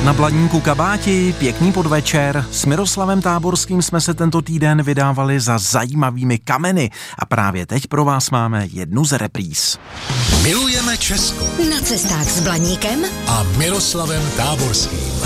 Na Blaníku Kabáti, pěkný podvečer. S Miroslavem Táborským jsme se tento týden vydávali za zajímavými kameny a právě teď pro vás máme jednu z repríz. Milujeme Česko. Na cestách s Blaníkem a Miroslavem Táborským.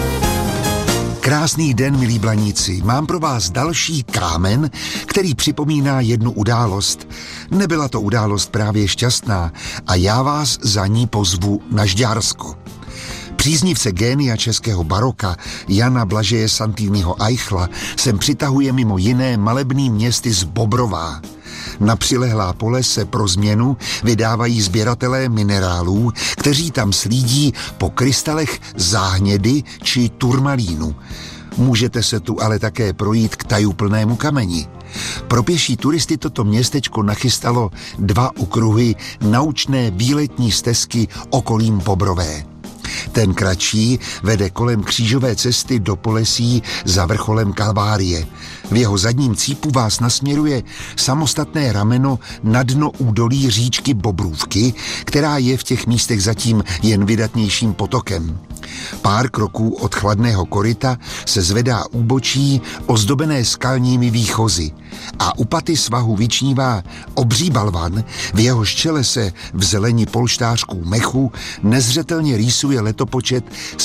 Krásný den, milí Blaníci. Mám pro vás další kámen, který připomíná jednu událost. Nebyla to událost právě šťastná a já vás za ní pozvu na Žďársko. Příznivce génia českého baroka Jana Blažeje Santýnyho Eichla sem přitahuje mimo jiné malebný městy z Bobrová. Na přilehlá pole se pro změnu vydávají sběratelé minerálů, kteří tam slídí po krystalech záhnědy či turmalínu. Můžete se tu ale také projít k tajuplnému kameni. Pro pěší turisty toto městečko nachystalo 2 okruhy naučné výletní stezky okolím Bobrové. Ten kratší vede kolem křížové cesty do Polesí za vrcholem Kalvárie. V jeho zadním cípu vás nasměruje samostatné rameno na dno údolí říčky Bobrůvky, která je v těch místech zatím jen vydatnějším potokem. Pár kroků od chladného koryta se zvedá úbočí ozdobené skalními výchozy a u paty svahu vyčnívá obří balvan, v jehož čele se v zeleni polštářků mechu nezřetelně rýsuje letopočet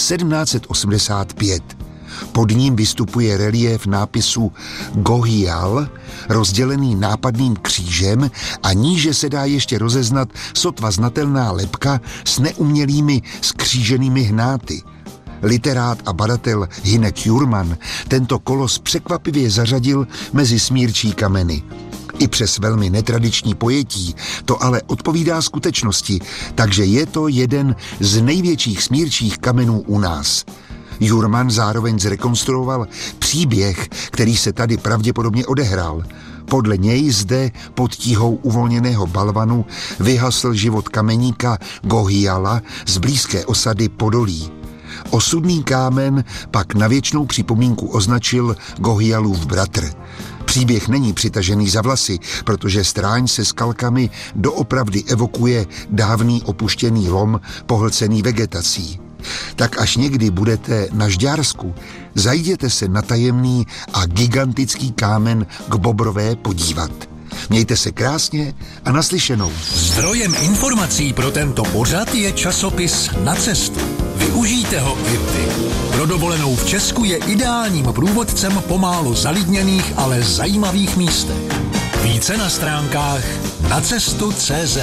1785. Pod ním vystupuje reliéf nápisu Gohial, rozdělený nápadným křížem, a níže se dá ještě rozeznat sotva znatelná lebka s neumělými skříženými hnáty. Literát a badatel Hynek Jurman tento kolos překvapivě zařadil mezi smírčí kameny. I přes velmi netradiční pojetí to ale odpovídá skutečnosti, takže je to jeden z největších smírčích kamenů u nás. Jurman zároveň zrekonstruoval příběh, který se tady pravděpodobně odehrál. Podle něj zde pod tíhou uvolněného balvanu vyhasl život kameníka Gohiala z blízké osady Podolí. Osudný kámen pak na věčnou připomínku označil Gohialův bratr. Příběh není přitažený za vlasy, protože stráň se skalkami doopravdy evokuje dávný opuštěný lom pohlcený vegetací. Tak až někdy budete na Žďársku, zajděte se na tajemný a gigantický kámen k Bobrové podívat. Mějte se krásně a naslyšenou. Zdrojem informací pro tento pořad je časopis Na cestu. Využijte ho i vy. Pro dovolenou v Česku je ideálním průvodcem po málo zalidněných, ale zajímavých místech. Více na stránkách nacestu.cz.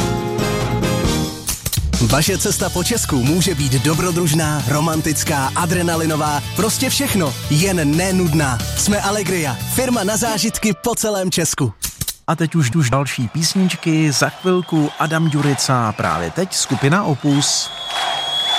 Vaše cesta po Česku může být dobrodružná, romantická, adrenalinová, prostě všechno, jen nenudná. Jsme Allegria, firma na zážitky po celém Česku. A teď už další písničky, za chvilku Adam Ďurica, právě teď skupina Opus.